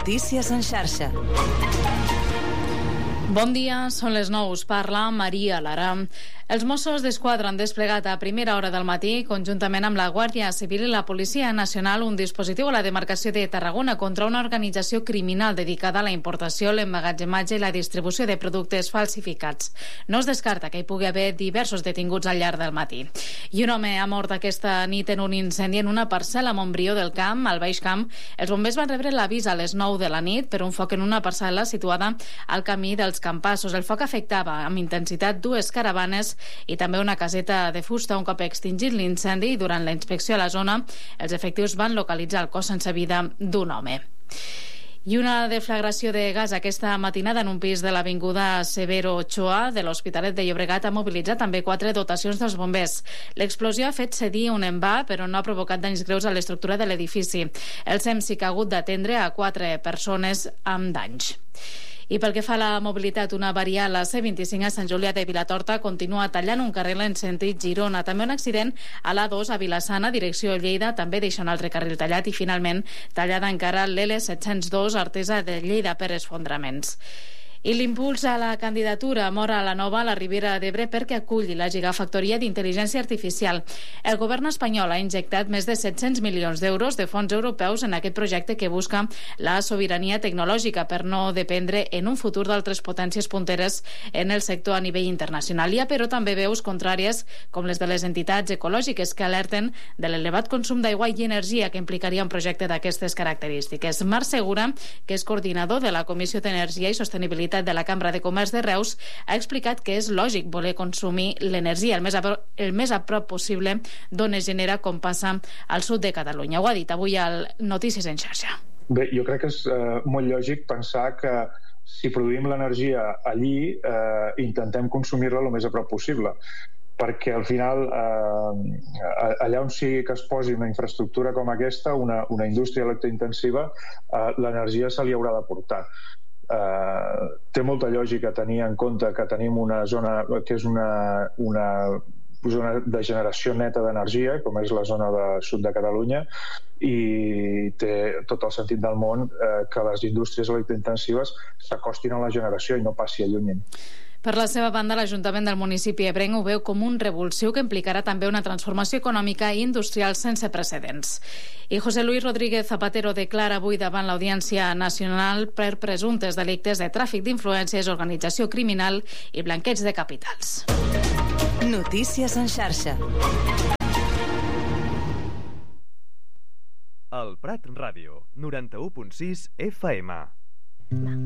Notícies en xarxa. Bon dia, són les 9, us parla Maria Lara. Els Mossos d'Esquadra han desplegat a primera hora del matí, conjuntament amb la Guàrdia Civil i la Policia Nacional, un dispositiu a la demarcació de Tarragona contra una organització criminal dedicada a la importació, l'emmagatzematge i la distribució de productes falsificats. No es descarta que hi pugui haver diversos detinguts al llarg del matí. I un home ha mort aquesta nit en un incendi en una parcel·la a Montbrió del Camp, al Baix Camp. Els bombers van rebre l'avís a les 9 de la nit per un foc en una parcel·la situada al camí dels Campassos. El foc afectava amb intensitat dues caravanes i també una caseta de fusta. Un cop extingit l'incendi, durant la inspecció a la zona, els efectius van localitzar el cos sense vida d'un home. I una deflagració de gas aquesta matinada en un pis de l'avinguda Severo Ochoa de l'Hospitalet de Llobregat ha mobilitzat també 4 dotacions dels bombers. L'explosió ha fet cedir un envà, però no ha provocat danys greus a l'estructura de l'edifici. El SEM sí que ha hagut d'atendre a 4 persones amb danys. I pel que fa a la mobilitat, una avaria a la C25 a Sant Julià de Vilatorta continua tallant un carril en sentit Girona. També un accident a l'A2 a Vilassana, direcció Lleida, també deixa un altre carril tallat i finalment tallada encara l'L702 Artesa de Lleida per esfondraments. I l'impuls a la candidatura Móra la Nova a la Ribera d'Ebre perquè aculli la gigafactoria d'intel·ligència artificial. El govern espanyol ha injectat més de 700 milions d'euros de fons europeus en aquest projecte que busca la sobirania tecnològica per no dependre en un futur d'altres potències punteres en el sector a nivell internacional. Hi ha, però, també veus contràries, com les de les entitats ecològiques que alerten de l'elevat consum d'aigua i energia que implicaria un projecte d'aquestes característiques. Marc Segura, que és coordinador de la Comissió d'Energia i Sostenibilitat de la Cambra de Comerç de Reus, ha explicat que és lògic voler consumir l'energia el més a prop possible d'on es genera, com passa al sud de Catalunya. Ho ha dit avui al Notícies en xarxa. Bé, jo crec que és molt lògic pensar que si produïm l'energia allí, intentem consumir-la el més a prop possible, perquè al final allà on sigui que es posi una infraestructura com aquesta, una indústria electrointensiva, l'energia se li haurà de portar. Té molta lògica tenir en compte que tenim una zona que és una zona de generació neta d'energia, com és la zona de sud de Catalunya, i té tot el sentit del món que les indústries electrointensives s'acostin a la generació i no passi allunyin. Per la seva banda, l'Ajuntament del municipi ebrenc ho veu com un revulsiu que implicarà també una transformació econòmica i industrial sense precedents. I José Luis Rodríguez Zapatero declara avui davant l'Audiència Nacional per presumptes delictes de tràfic d'influències, organització criminal i blanqueig de capitals. Notícies en xarxa. El Prat Ràdio, 91.6 FM.